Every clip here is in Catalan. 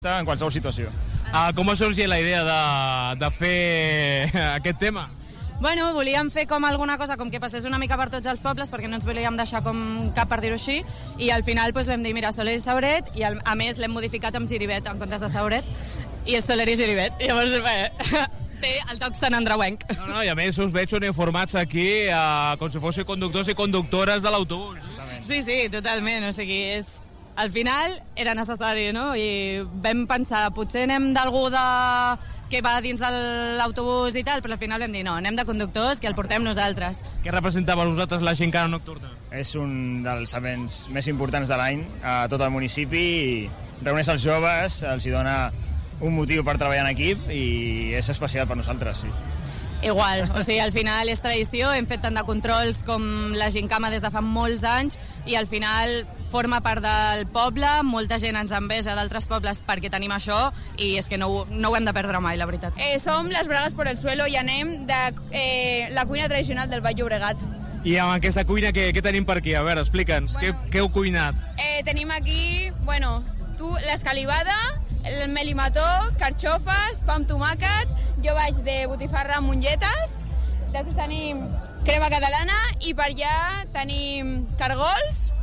en qualsevol situació. Com va sorgir la idea de fer aquest tema? Bueno, volíem fer com alguna cosa com que passés una mica per tots els pobles perquè no ens volíem deixar com cap, per dir-ho així, i al final vam dir, mira, Soler i Sauret, i a més l'hem modificat amb Giribet en comptes de Sauret, i és Soler i Giribet. Llavors, té el toc Sant Andreuenc. No, i a més us veig uniformats aquí com si fóssiu conductors i conductores de l'autobús. Sí, totalment, o sigui, al final era necessari, no? I vam pensar, potser anem d'algú que va dins de l'autobús i tal, però al final vam dir, no, anem de conductors, que el portem nosaltres. Què representava a vosaltres la Gincana Nocturna? És un dels events més importants de l'any a tot el municipi i reuneix els joves, els hi dona un motiu per treballar en equip i és especial per nosaltres, sí. Igual, o sigui, al final és tradició, hem fet tant de controls com la Gincama des de fa molts anys i al final forma part del poble, molta gent ens enveja d'altres pobles perquè tenim això i és que no ho hem de perdre mai, la veritat. Som les Bragues por el Suelo i anem de la cuina tradicional del Baix Llobregat. I amb aquesta cuina què tenim per aquí? A veure, explica'ns, què heu cuinat? Tenim aquí, l'escalivada, el melimató, carxofes, pa amb tomàquet, jo vaig de botifarra amb mongetes, després tenim crema catalana i per allà tenim cargols,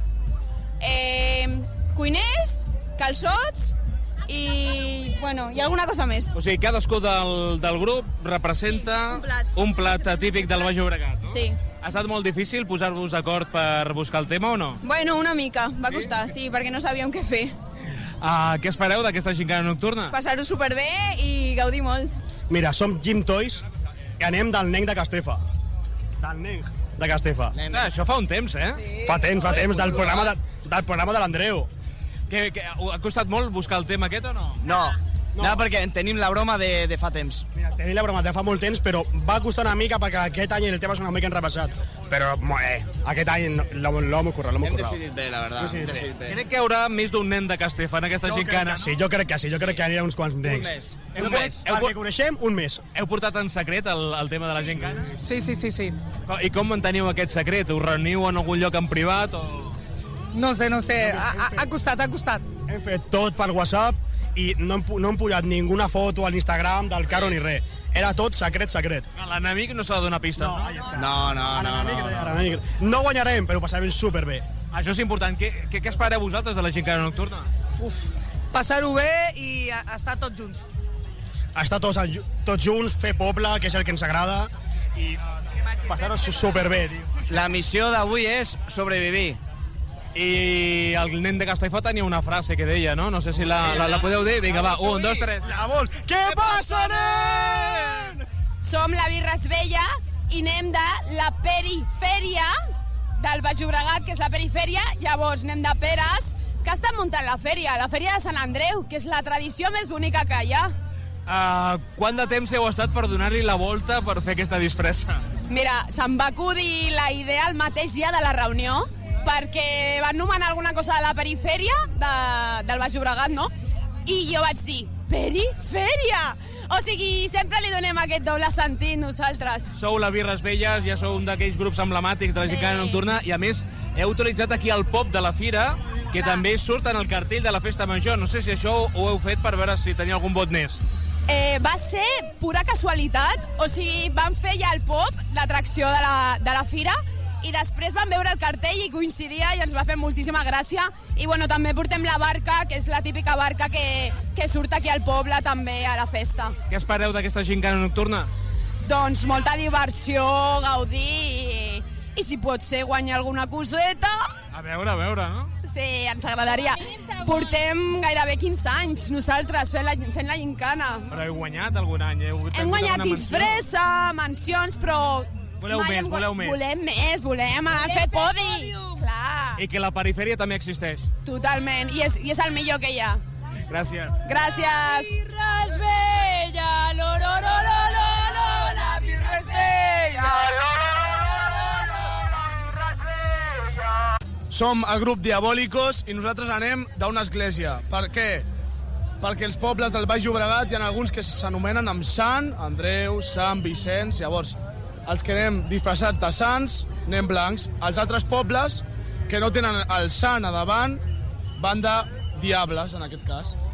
cuiners, calçots i alguna cosa més. O sigui, cadascú del grup representa un plat típic del Baix Llobregat, no? Sí. Ha estat molt difícil posar-vos d'acord per buscar el tema o no? Una mica, va costar, sí, perquè no sabíem què fer. Què espereu d'aquesta Gincana Nocturna? Passar-ho superbé i gaudir molt. Mira, som Jim Toys i anem del Nenc de Castefa. Del Nenc de Castefa. Això fa un temps, eh? Sí. Fa temps, del programa de l'Andreu. Ha costat molt buscar el tema aquest o no? No, perquè tenim la broma de fa temps. Mira, tenim la broma de fa molt temps, però va costar una mica perquè aquest any el tema és una mica enrepassat. Però, aquest any l'home currat. Hem decidit bé, la verdad. Crec que hi haurà més d'un nen de Castefa en aquesta Gincana. Jo crec que anirà uns quants nens. Un mes. El que coneixem, un mes. Heu portat en secret el tema de la Gincana? Sí. I com manteniu aquest secret? Us reuniu en algun lloc en privat o...? No sé. Ha costat. Hem fet tot per WhatsApp i no hem pujat ninguna foto a l'Instagram del Caro ni res. Era tot secret. L'enemic no s'ha de donar pistes, no? No. No guanyarem, però ho passarem superbé. Això és important. Què espereu vosaltres de la Gincana Nocturna? Passar-ho bé i estar tots junts. Estar tots junts, fer poble, que és el que ens agrada, i passar-ho superbé, tio. La missió d'avui és sobrevivir. I el nen de Castellfà tenia una frase que deia, no? No sé si la podeu dir. Vinga, va, 1, 2, 3. Què passa, nen? Som la Birres Vella i anem de la perifèria del Baix Llobregat, que és la perifèria. Llavors anem de Peres, que està muntant la fèria de Sant Andreu, que és la tradició més bonica que hi ha. Quant de temps heu estat per donar-li la volta per fer aquesta disfressa? Mira, se'm va acudir la idea el mateix dia de la reunió, perquè van nomenar alguna cosa de la perifèria del Baix Llobregat, no? I jo vaig dir, perifèria! O sigui, sempre li donem aquest doble sentit nosaltres. Sou la Birres Velles, ja sou un d'aquells grups emblemàtics de la Gincana Nocturna i a més heu utilitzat aquí el pop de la fira, que també surt en el cartell de la Festa Major. No sé si això ho heu fet per veure si tenia algun vot més. Va ser pura casualitat, o sigui, van fer ja el pop, l'atracció de la fira, i després vam veure el cartell i coincidia i ens va fer moltíssima gràcia. I també portem la barca, que és la típica barca que surt aquí al poble també a la festa. Què espereu d'aquesta Gincana Nocturna? Doncs molta diversió, gaudir i si pot ser guanyar alguna coseta. A veure, no? Sí, ens agradaria. Portem gairebé 15 anys nosaltres fent la Gincana. Però heu guanyat algun any? Hem guanyat disfressa, mencions, però... Voleu més. Volem fer podi. Clar. I que la perifèria també existeix. Totalment, i és el millor que hi ha. Gràcies. Gràcies. La Birres Vella, la Birres Vella, Som el grup Diabólicos i nosaltres anem d'una església. Per què? Perquè els pobles del Baix Llobregat hi ha alguns que s'anomenen amb Sant Andreu, Sant Vicenç. Llavors, els que anem disfressats de sants, anem blancs. Els altres pobles, que no tenen el sant a davant, van de diables, en aquest cas.